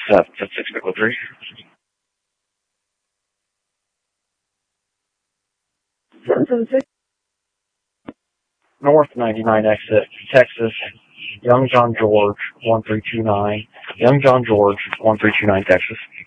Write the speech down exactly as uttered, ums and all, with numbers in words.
seven six Pickle three. North ninety-nine exit, Texas, Young John George, one three two nine. Young John George, one three two nine, Texas.